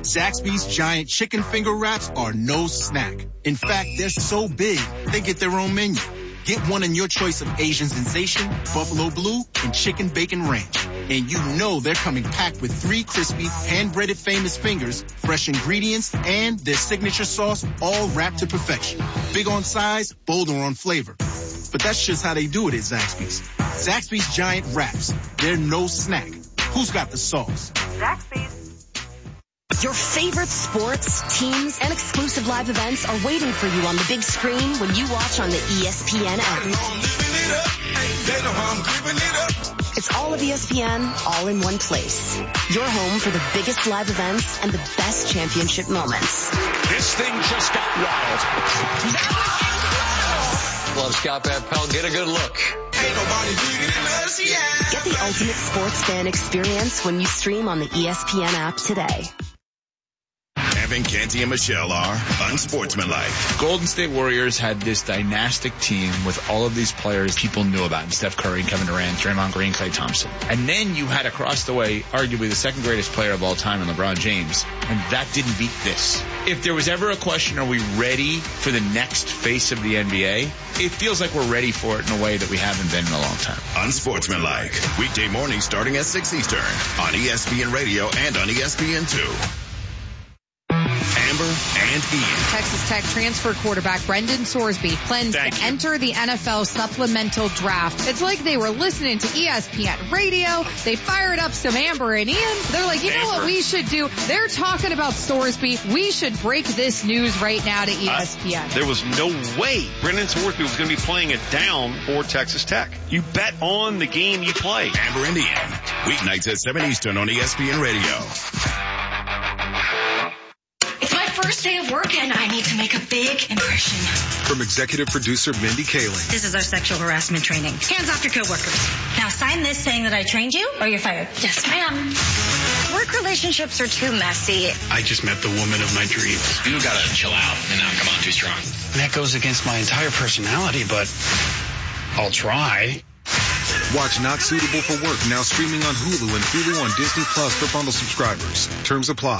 Zaxby's giant chicken finger wraps are no snack. In fact, they're so big, they get their own menu. Get one in your choice of Asian sensation, buffalo blue, and chicken bacon ranch. And you know they're coming packed with 3 crispy, hand-breaded famous fingers, fresh ingredients, and their signature sauce, all wrapped to perfection. Big on size, bolder on flavor. But that's just how they do it at Zaxby's. Zaxby's giant wraps. They're no snack. Who's got the sauce? Zaxby's. Your favorite sports, teams, and exclusive live events are waiting for you on the big screen when you watch on the ESPN app. It's all of ESPN, all in one place. Your home for the biggest live events and the best championship moments. This thing just got wild. Love Scott Van Pelt. Get a good look. Ain't nobody bigger than us, yeah. Get the ultimate sports fan experience when you stream on the ESPN app today. Evan, Canty, and Michelle are unsportsmanlike. Golden State Warriors had this dynastic team with all of these players people knew about. Steph Curry, Kevin Durant, Draymond Green, Klay Thompson. And then you had across the way, arguably the second greatest player of all time in LeBron James. And that didn't beat this. If there was ever a question, are we ready for the next face of the NBA? It feels like we're ready for it in a way that we haven't been in a long time. Unsportsmanlike. Weekday mornings starting at 6 Eastern on ESPN Radio and on ESPN2. Amber and Ian. Texas Tech transfer quarterback Brendan Sorsby plans to enter the NFL supplemental draft. It's like they were listening to ESPN Radio. They fired up some Amber and Ian. They're like, you know what we should do? They're talking about Sorsby. We should break this news right now to ESPN. There was no way Brendan Sorsby was going to be playing it down for Texas Tech. You bet on the game you play. Amber and Ian. Weeknights at 7 Eastern on ESPN Radio. First day of work and I need to make a big impression. From executive producer Mindy Kaling. This is our sexual harassment training. Hands off your coworkers. Now sign this saying that I trained you or you're fired. Yes, ma'am. Work relationships are too messy. I just met the woman of my dreams. You gotta chill out and not come on too strong. And that goes against my entire personality, but I'll try. Watch Not Suitable for Work now streaming on Hulu and Hulu on Disney Plus for bundle subscribers. Terms apply.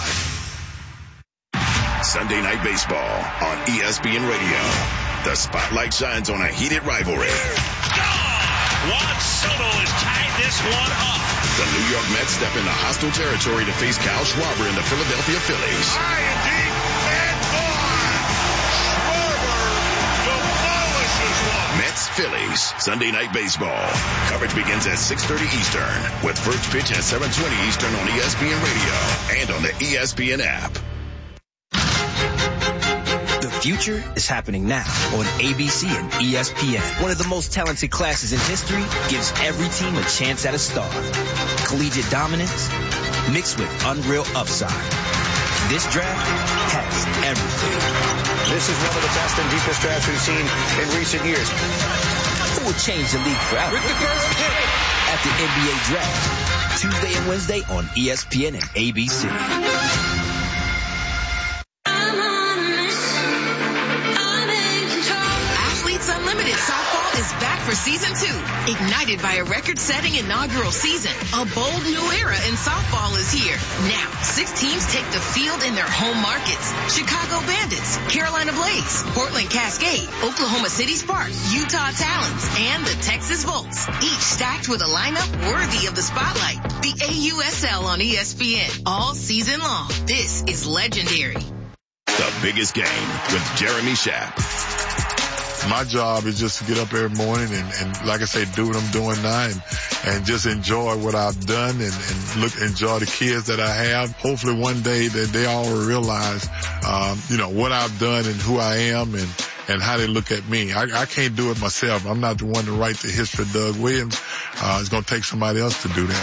Sunday Night Baseball on ESPN Radio. The spotlight shines on a heated rivalry. Juan Soto has tied this one up. The New York Mets step into hostile territory to face Kyle Schwarber and the Philadelphia Phillies. High and deep and gone. Schwarber demolishes one. Mets-Phillies, Sunday Night Baseball. Coverage begins at 6:30 Eastern with first pitch at 7:20 Eastern on ESPN Radio and on the ESPN app. The future is happening now on ABC and ESPN. One of the most talented classes in history gives every team a chance at a star. Collegiate dominance mixed with unreal upside. This draft has everything. This is one of the best and deepest drafts we've seen in recent years. It will change the league forever. With the first pick at the NBA Draft, Tuesday and Wednesday on ESPN and ABC. Softball is back for season 2, ignited by a record-setting inaugural season. A bold new era in softball is here. Now, 6 teams take the field in their home markets. Chicago Bandits, Carolina Blaze, Portland Cascade, Oklahoma City Sparks, Utah Talons, and the Texas Volts. Each stacked with a lineup worthy of the spotlight. The AUSL on ESPN all season long. This is legendary. The biggest game with Jeremy Schaap. My job is just to get up every morning and like I say, do what I'm doing now and just enjoy what I've done and enjoy the kids that I have. Hopefully one day that they all realize, what I've done and who I am and how they look at me. I can't do it myself. I'm not the one to write the history of Doug Williams. It's going to take somebody else to do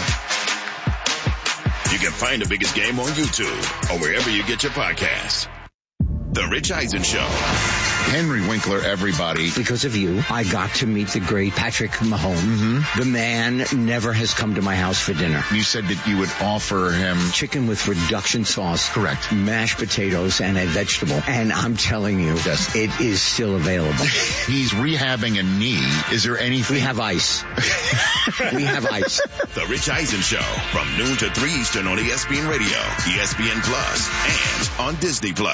that. You can find The Biggest Game on YouTube or wherever you get your podcasts. The Rich Eisen Show. Henry Winkler, everybody. Because of you, I got to meet the great Patrick Mahomes. Mm-hmm. The man never has come to my house for dinner. You said that you would offer him chicken with reduction sauce. Correct. Mashed potatoes and a vegetable. And I'm telling you, yes, it is still available. He's rehabbing a knee. Is there anything? We have ice. We have ice. The Rich Eisen Show from noon to 3 Eastern on ESPN Radio, ESPN Plus, and on Disney Plus.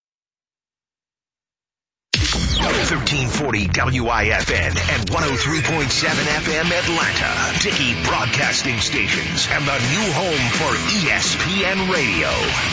1340 WIFN and 103.7 FM Atlanta. Dickey Broadcasting Stations and the new home for ESPN Radio.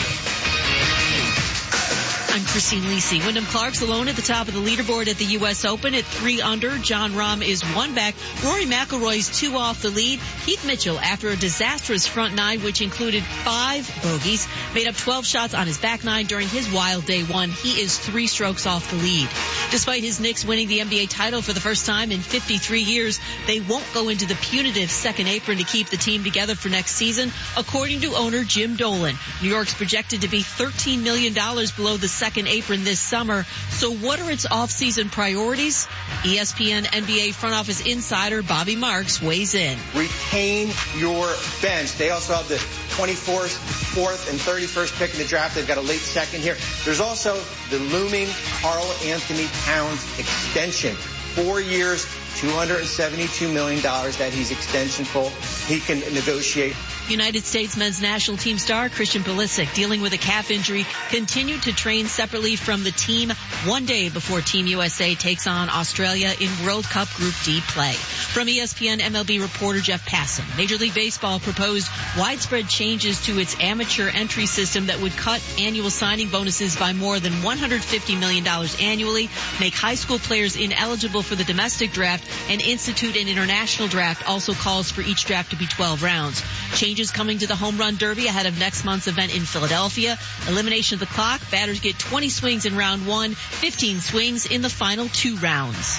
I'm Christine Lisi. Wyndham Clark's alone at the top of the leaderboard at the U.S. Open at 3 under. John Rahm is 1 back. Rory McIlroy's 2 off the lead. Keith Mitchell, after a disastrous front 9, which included 5 bogeys, made up 12 shots on his back 9 during his wild day 1. He is 3 strokes off the lead. Despite his Knicks winning the NBA title for the first time in 53 years, they won't go into the punitive second apron to keep the team together for next season, according to owner Jim Dolan. New York's projected to be $13 million below the second apron this summer. So what are its off-season priorities? ESPN NBA front office insider Bobby Marks weighs in. Retain your bench. They also have the 24th, 4th, and 31st pick in the draft. They've got a late second here. There's also the looming Karl Anthony Towns extension. 4 years, $272 million that he's extensionable. He can negotiate. United States men's national team star Christian Pulisic, dealing with a calf injury, continued to train separately from the team 1 day before Team USA takes on Australia in World Cup Group D play. From ESPN MLB reporter Jeff Passan, Major League Baseball proposed widespread changes to its amateur entry system that would cut annual signing bonuses by more than $150 million annually, make high school players ineligible for the domestic draft, and institute an international draft. Also calls for each draft to be 12 rounds. Changes coming to the home run derby ahead of next month's event in Philadelphia. Elimination of the clock. Batters get 20 swings in round 1, 15 swings in the final 2 rounds.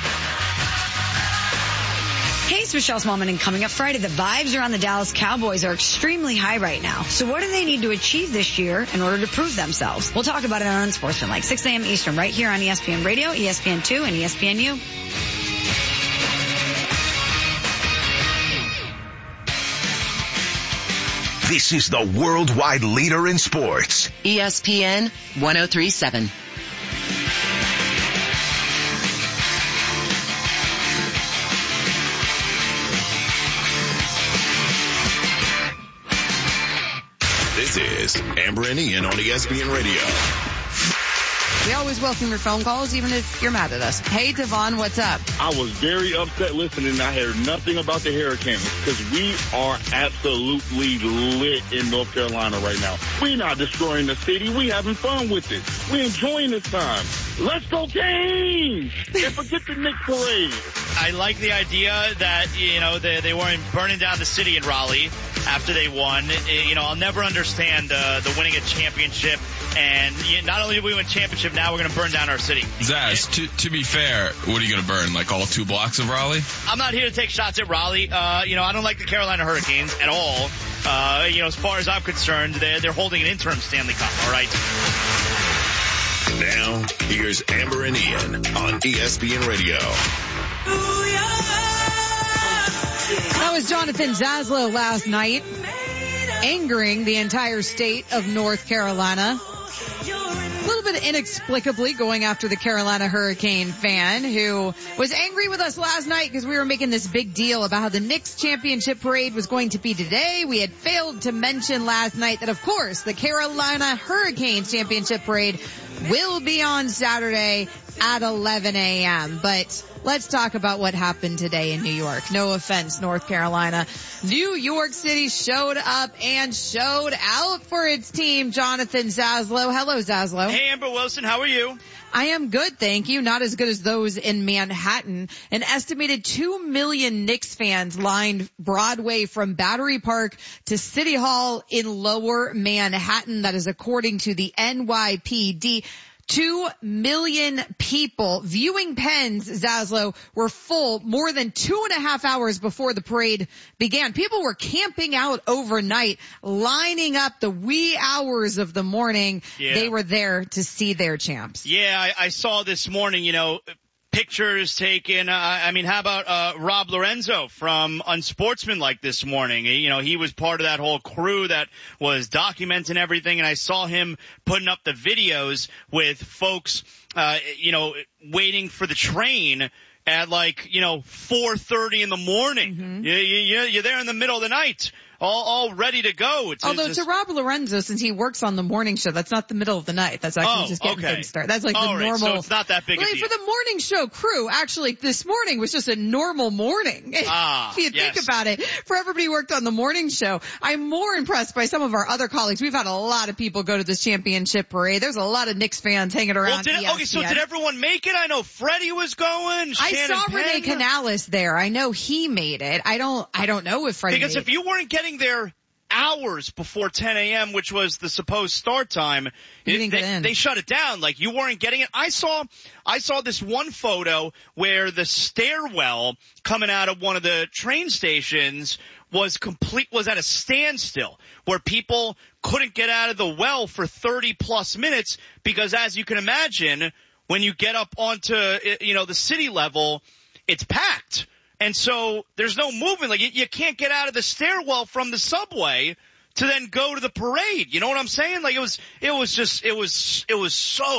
Hey, it's Michelle Smallman, and coming up Friday, the vibes around the Dallas Cowboys are extremely high right now. So what do they need to achieve this year in order to prove themselves? We'll talk about it on Unsportsmanlike, 6 a.m. Eastern, right here on ESPN Radio, ESPN2, and ESPNU. This is the worldwide leader in sports. ESPN 103.7. This is Amber and Ian on ESPN Radio. We always welcome your phone calls, even if you're mad at us. Hey, Devon, what's up? I was very upset listening. I heard nothing about the Hurricanes because we are absolutely lit in North Carolina right now. We're not destroying the city. We having fun with it. We're enjoying this time. Let's go Canes! And forget the Knicks parade. I like the idea that, they weren't burning down the city in Raleigh after they won. I'll never understand the winning a championship. And not only did we win championship, now we're going to burn down our city. Zaz, to be fair, what are you going to burn? Like all 2 blocks of Raleigh? I'm not here to take shots at Raleigh. I don't like the Carolina Hurricanes at all. As far as I'm concerned, they're holding an interim Stanley Cup, all right? Now, here's Amber and Ian on ESPN Radio. That was Jonathan Zaslow last night, angering the entire state of North Carolina. A little bit inexplicably going after the Carolina Hurricane fan who was angry with us last night because we were making this big deal about how the Knicks championship parade was going to be today. We had failed to mention last night that, of course, the Carolina Hurricanes championship parade will be on Saturday at 11 a.m. But let's talk about what happened today in New York. No offense, North Carolina. New York City showed up and showed out for its team. Jonathan Zaslow. Hello, Zaslow. Hey, Amber Wilson. How are you? I am good, thank you. Not as good as those in Manhattan. An estimated 2 million Knicks fans lined Broadway from Battery Park to City Hall in Lower Manhattan. That is according to the NYPD. 2 million people. Viewing pens, Zaslow, were full more than 2.5 hours before the parade began. People were camping out overnight, lining up the wee hours of the morning. Yeah. They were there to see their champs. Yeah, I saw this morning, pictures taken. How about Rob Lorenzo from Unsportsmanlike this morning? He was part of that whole crew that was documenting everything, and I saw him putting up the videos with folks, waiting for the train at 4:30 in the morning. Mm-hmm. You're there in the middle of the night. All ready to go. To Rob Lorenzo, since he works on the morning show, that's not the middle of the night. That's actually just getting things started. That's the normal. So it's not that big a deal. For the morning show crew, actually, this morning was just a normal morning. If you think about it, for everybody who worked on the morning show, I'm more impressed by some of our other colleagues. We've had a lot of people go to this championship parade. There's a lot of Knicks fans hanging around. So did everyone make it? I know Freddie was going. I saw Renee Canales there. I know he made it. I don't know if Freddie Because if you weren't getting there hours before 10 a.m., which was the supposed start time, they shut it down. You weren't getting it. I saw this one photo where the stairwell coming out of one of the train stations was at a standstill, where people couldn't get out of the well for 30 plus minutes because, as you can imagine, when you get up onto the city level, it's packed. And so there's no movement. You can't get out of the stairwell from the subway to then go to the parade. You know what I'm saying? It was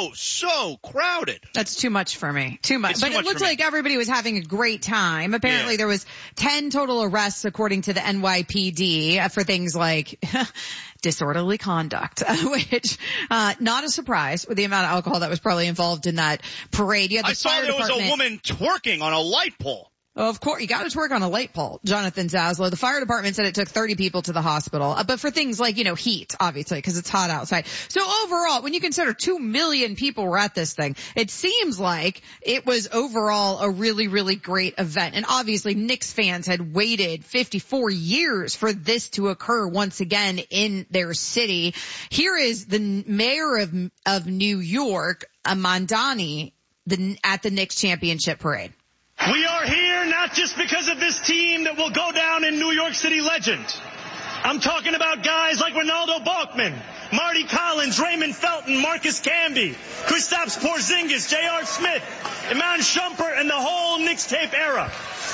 so crowded. That's too much for me. Too much. But it looked like everybody was having a great time. Apparently there was 10 total arrests according to the NYPD for things like disorderly conduct, which, not a surprise with the amount of alcohol that was probably involved in that parade. I saw there was a woman twerking on a light pole. Of course, you got to twerk on a light pole, Jonathan Zaslow. The fire department said it took 30 people to the hospital, but for things like, heat, obviously, because it's hot outside. So overall, when you consider 2 million people were at this thing, it seems like it was overall a really, really great event. And obviously, Knicks fans had waited 54 years for this to occur once again in their city. Here is the mayor of New York, Mamdani, at the Knicks championship parade. We are here not just because of this team that will go down in New York City legend. I'm talking about guys like Ronaldo Balkman, Marty Collins, Raymond Felton, Marcus Camby, Kristaps Porzingis, J.R. Smith, Iman Shumpert, and the whole Knicks tape era.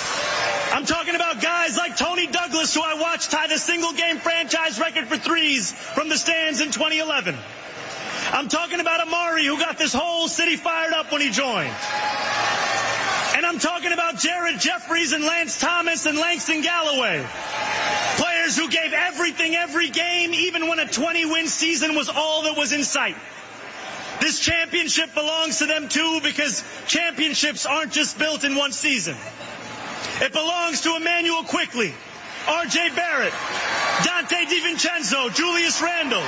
I'm talking about guys like Tony Douglas, who I watched tie the single-game franchise record for threes from the stands in 2011. I'm talking about Amari, who got this whole city fired up when he joined. And I'm talking about Jared Jeffries and Lance Thomas and Langston Galloway. Players who gave everything every game, even when a 20-win season was all that was in sight. This championship belongs to them too, because championships aren't just built in one season. It belongs to Emmanuel Quickley, R.J. Barrett, Dante DiVincenzo, Julius Randle.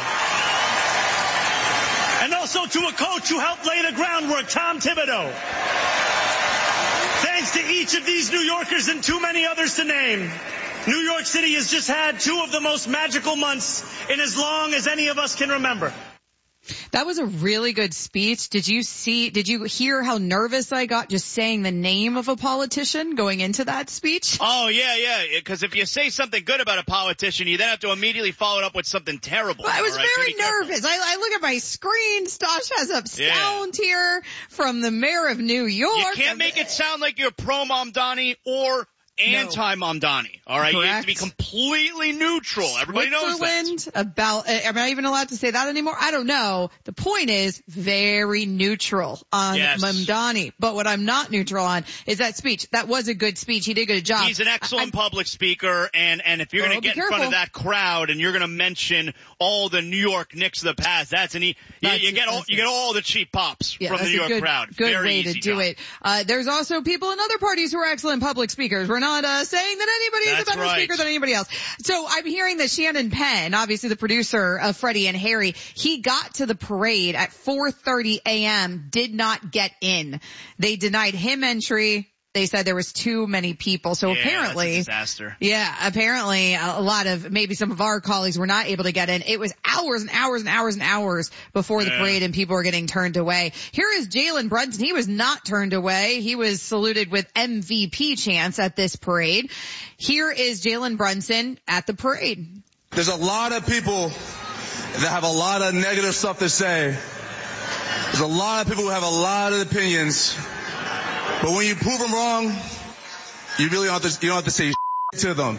And also to a coach who helped lay the groundwork, Tom Thibodeau. Thanks to each of these New Yorkers and too many others to name, New York City has just had two of the most magical months in as long as any of us can remember. That was a really good speech. Did you hear how nervous I got just saying the name of a politician going into that speech? Oh, yeah. Because if you say something good about a politician, you then have to immediately follow it up with something terrible. Well, I was very nervous. I look at my screen. Stosh has up sound here from the mayor of New York. You can't make it sound like you're pro-Mamdani or anti-Mamdani, all right? Correct. You have to be completely neutral. Everybody knows that. Am I even allowed to say that anymore? I don't know. The point is very neutral on Mamdani. But what I'm not neutral on is that speech. That was a good speech. He did a good job. He's an excellent public speaker, and if you're going to get in front of that crowd and you're going to mention all the New York Knicks of the past, you get all the cheap pops from the New York crowd. Good very way easy to do it. There's also people in other parties who are excellent public speakers. We're not saying that anybody is a better speaker than anybody else. So I'm hearing that Shannon Penn, obviously the producer of Freddie and Harry, he got to the parade at 4:30 a.m., did not get in. They denied him entry. They said there was too many people. So apparently, that's a disaster. Yeah, apparently a lot of, maybe some of our colleagues were not able to get in. It was hours and hours and hours and hours before the parade, and people were getting turned away. Here is Jalen Brunson. He was not turned away. He was saluted with MVP chants at this parade. Here is Jalen Brunson at the parade. There's a lot of people that have a lot of negative stuff to say. There's a lot of people who have a lot of opinions. But when you prove them wrong, you really don't have to say to them.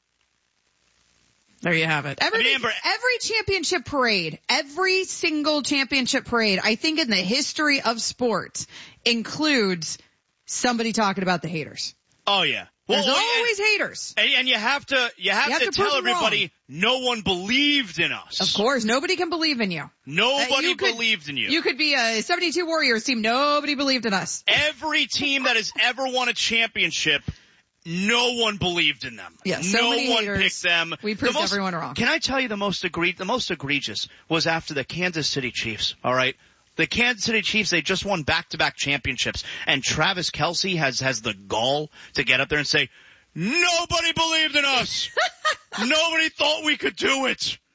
There you have it. Every championship parade, every single championship parade, I think in the history of sports, includes somebody talking about the haters. Oh yeah. There's always haters. And you have to tell everybody no one believed in us. Of course, nobody can believe in you. Nobody believed in you. You could be a 72 Warriors team. Nobody believed in us. Every team that has ever won a championship, no one believed in them. Yeah, so no many one haters. Picked them. We proved everyone wrong. Can I tell you the most egregious was after the Kansas City Chiefs, all right? The Kansas City Chiefs, they just won back-to-back championships, and Travis Kelce has the gall to get up there and say, nobody believed in us. Nobody thought we could do it.